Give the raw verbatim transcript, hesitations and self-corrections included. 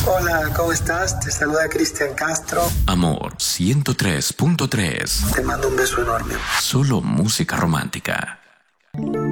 Hola, ¿cómo estás? Te saluda Cristian Castro. Amor ciento tres punto tres. Te mando un beso enorme. Solo música romántica.